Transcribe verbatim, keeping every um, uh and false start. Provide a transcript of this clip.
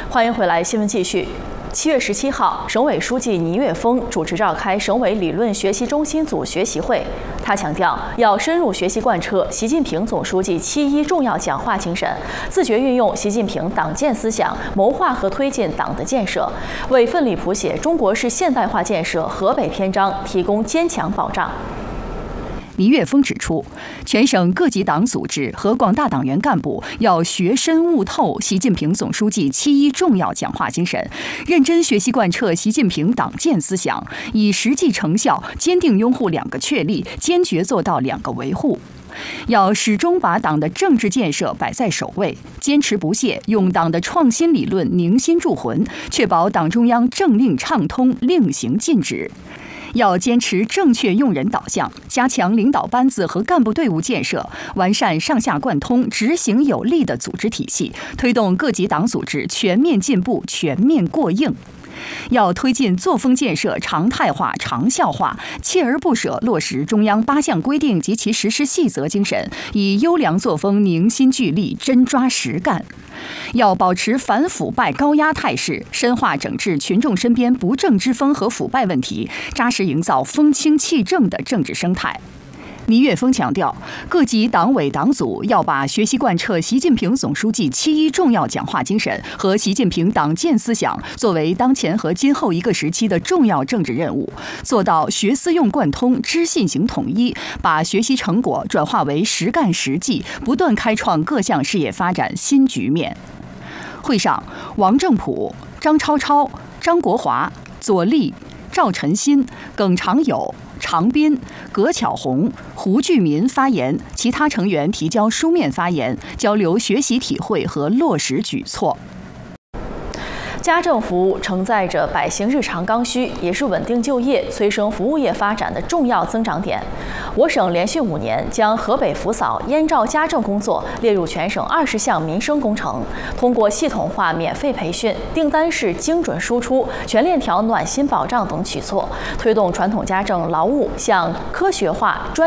欢迎回来，新闻继续。七月十七号，省委书记倪岳峰主持召开省委理论学习中心组学习会。他强调，要深入学习贯彻习近平总书记七一重要讲话精神，自觉运用习近平党建思想，谋划和推进党的建设，为奋力谱写中国式现代化建设河北篇章提供坚强保障。 倪岳峰指出，全省各级党组织和广大党员干部要学深悟透习近平总书记七一重要讲话精神，认真学习贯彻习近平党建思想，以实际成效坚定拥护两个确立，坚决做到两个维护。要始终把党的政治建设摆在首位，坚持不懈用党的创新理论凝心铸魂，确保党中央政令畅通，令行禁止。要坚持正确用人导向，加强领导班子和干部队伍建设，完善上下贯通、执行有力的组织体系，推动各级党组织全面进步、全面过硬。要推进作风建设常态化、长效化，锲而不舍落实中央八项规定及其实施细则精神，以优良作风凝心聚力，真抓实干。要保持反腐败高压态势，深化整治群众身边不正之风和腐败问题，扎实营造风清气正的政治生态。倪岳峰强调，各级党委党组要把学习贯彻习近平总书记七一重要讲话精神和习近平党建思想作为当前和今后一个时期的重要政治任务，做到学思用贯通、知信行统一，把学习成果转化为实干实际，不断开创各项事业发展新局面。会上，王正普、张超超、张国华、左立、赵晨新、耿长友、常斌、葛巧红、胡巨民发言，其他成员提交书面发言，交流学习体会和落实举措。 家政服务承载着百姓日常刚需，也是稳定就业、催生服务业发展的重要增长点。我省连续五年将河北扶嫂燕赵家政工作列入全省二十项民生工程，通过系统化免费培训、订单式精准输出、全链条暖心保障等举措，推动传统家政劳务向科学化、专